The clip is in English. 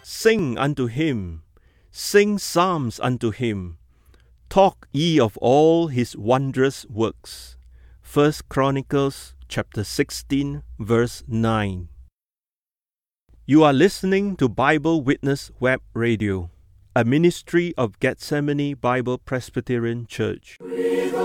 Sing unto him, sing psalms unto him. Talk ye of all his wondrous works. 1 Chronicles chapter 16, verse 9. You are listening to Bible Witness Web Radio, a ministry of Gethsemane Bible Presbyterian Church.